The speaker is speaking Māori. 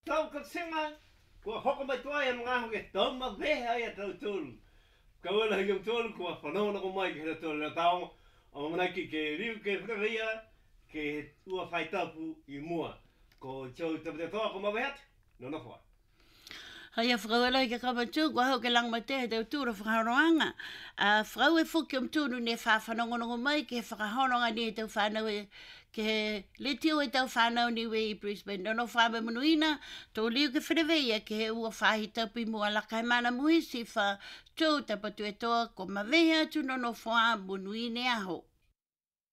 tau ka singa, kua hoko mai tua ia mga hoke tau ma veha ia tau tūru. Ka wala hiam tūru kua whanau ko mai ki hera tūru na tau, o mana ki ke riu ke whikaria, ke ua whaitapu I mua. Ko tau tapete toa ko ma veha, no na wha. Hai a whakawala I ke kamatu, kua hau ke lang mai te tau tūra whakaroanga. Whakau e whuki tūru ne whawhanongonongo mai ke whakahoronga ni tau whanau e ke le tio e tau whanau ni we I Brisbane. Nono whama munuina, tō liu ke whireweia ke he ua whahi tapu I mua laka mana muisi wha tō tapatu e toa ko ma veha tu nono wha munuine aho.